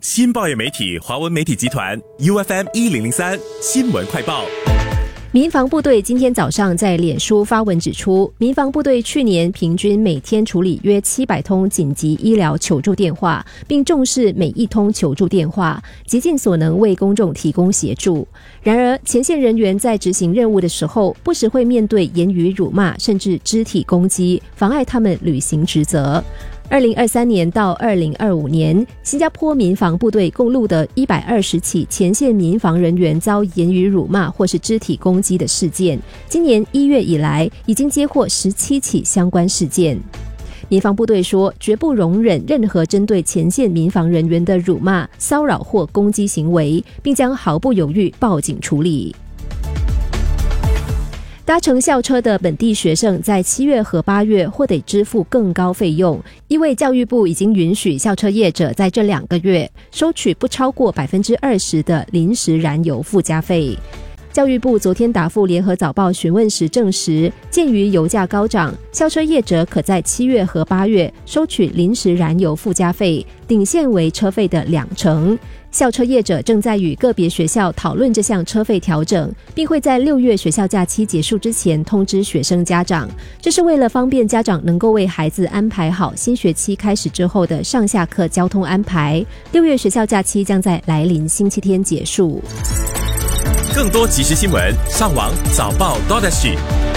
新报业媒体华文媒体集团 UFM1003 新闻快报。 民防部队今天早上在脸书发文指出，民防部队去年平均每天处理约700通紧急医疗求助电话，并重视每一通求助电话，竭尽所能为公众提供协助。然而，前线人员在执行任务的时候，不时会面对言语辱骂，甚至肢体攻击，妨碍他们履行职责。2023年到2025年，新加坡民防部队共录得120起前线民防人员遭言语辱骂或是肢体攻击的事件。今年1月以来，已经接获17起相关事件。民防部队说，绝不容忍任何针对前线民防人员的辱骂、骚扰或攻击行为，并将毫不犹豫报警处理。搭乘校车的本地学生在7月和8月或得支付更高费用，因为教育部已经允许校车业者在这2个月收取不超过 20% 的临时燃油附加费。教育部昨天答复联合早报询问时证实，鉴于油价高涨，校车业者可在7月和8月收取临时燃油附加费，顶限为车费的20%。校车业者正在与个别学校讨论这项车费调整，并会在6月学校假期结束之前通知学生家长。这是为了方便家长能够为孩子安排好新学期开始之后的上下课交通安排。6月学校假期将在来临星期天结束。 更多即时新闻，上网早报 .SG。